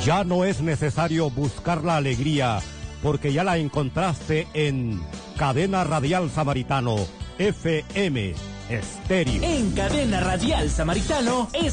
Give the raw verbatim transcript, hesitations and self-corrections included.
Ya no es necesario buscar la alegría, porque ya la encontraste en Cadena Radial Samaritano, F M Estéreo. En Cadena Radial Samaritano es